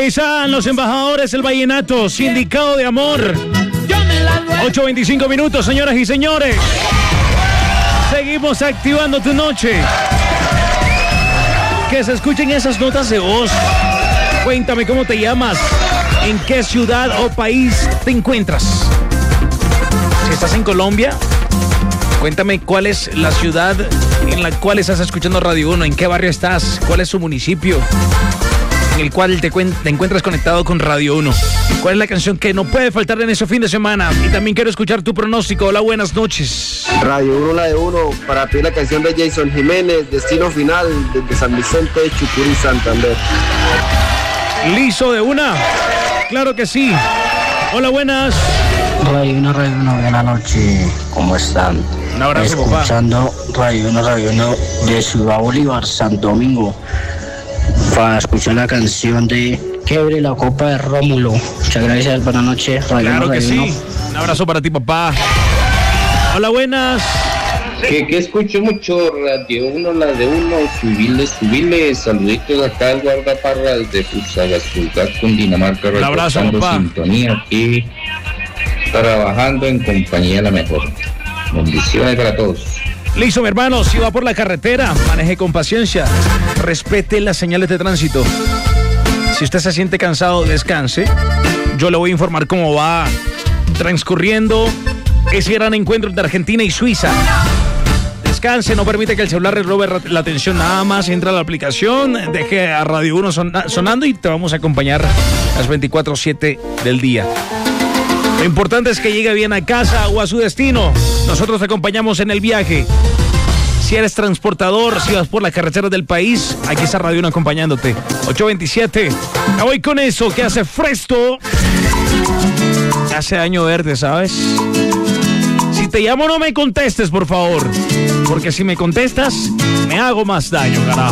Ahí están los embajadores del vallenato, Sindicato de Amor. 8:25 minutos, señoras y señores. Seguimos activando tu noche. Que se escuchen esas notas de voz. Cuéntame cómo te llamas, en qué ciudad o país te encuentras. Si estás en Colombia, cuéntame cuál es la ciudad en la cual estás escuchando Radio 1, en qué barrio estás, cuál es su municipio en el cual te encuentras conectado con Radio 1. ¿Cuál es la canción que no puede faltar en ese fin de semana? Y también quiero escuchar tu pronóstico. Hola, buenas noches. Radio 1, la de 1, para pedir la canción de Jason Jiménez, Destino Final, desde San Vicente, Chucurí, Santander. ¿Listo de una? Claro que sí. Hola, buenas. Radio 1, buenas noches. ¿Cómo están? Un abrazo, escuchando papá. Radio 1 de Ciudad Bolívar, Santo Domingo, para escuchar la canción de Quebre la Copa de Rómulo. Muchas gracias, buenas noches. Claro que sí. Un abrazo para ti, papá. Hola, buenas. Que escucho mucho Radio 1, la de 1, subirle, saluditos acá al guardaparras de Fusagasugá, Cundinamarca, un abrazo, papá. Sintonía aquí, trabajando en compañía de la mejor. Bendiciones para todos. Listo, mi hermano, si va por la carretera, maneje con paciencia, respete las señales de tránsito. Si usted se siente cansado, descanse. Yo le voy a informar cómo va transcurriendo ese gran encuentro entre Argentina y Suiza. Descanse, no permite que el celular le robe la atención, nada más entra a la aplicación, deje a Radio 1 sonando y te vamos a acompañar las 24/7 del día. Lo importante es que llegue bien a casa o a su destino. Nosotros te acompañamos en el viaje. Si eres transportador, si vas por la carretera del país, aquí está Radio 1 acompañándote. 8:27. Ya voy con eso, que hace fresco. Hace daño verde, ¿sabes? Si te llamo, no me contestes, por favor. Porque si me contestas, me hago más daño, carajo.